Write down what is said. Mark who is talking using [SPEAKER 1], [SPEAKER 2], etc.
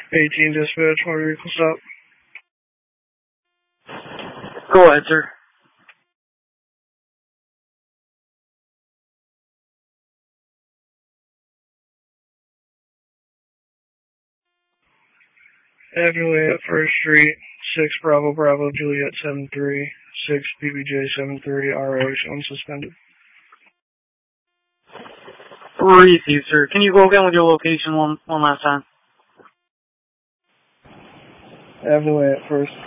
[SPEAKER 1] 18 dispatch, motor vehicle stop.
[SPEAKER 2] Go ahead, sir.
[SPEAKER 1] Avenue at First Street, 6 Bravo Bravo Juliet 73, 6 PBJ 73, RH unsuspended.
[SPEAKER 2] Received, sir. Can you go again with your location one last time?
[SPEAKER 1] Avenue at First